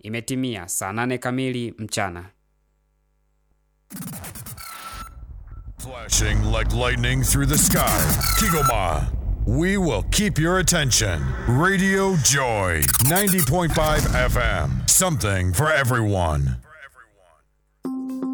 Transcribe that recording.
Imetimia saa 8 kamili mchana. Flashing like lightning through the sky. Kigoma. We will keep your attention. Radio Joy 90.5 FM. Something for everyone.